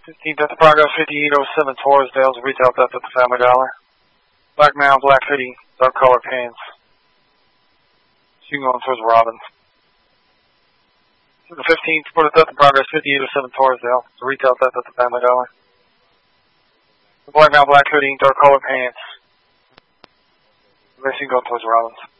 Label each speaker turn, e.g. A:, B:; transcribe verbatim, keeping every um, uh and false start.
A: fifteenth at the Progress, fifty-eight oh seven Torresdale's retail theft at the Family Dollar. Black male, black hoodie, dark color pants. Shooting going towards Robbins. The fifteenth, Florida theft in progress, fifty-eight oh seven Torresdale. It's a retail theft at the Family Dollar. The black male, black hoodie, dark color pants. Racing going towards Robbins.